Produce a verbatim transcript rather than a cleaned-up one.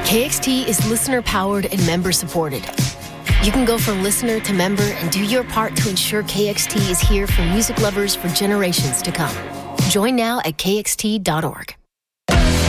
K X T is listener-powered and member-supported. You can go from listener to member and do your part to ensure K X T is here for music lovers for generations to come. Join now at K X T dot org.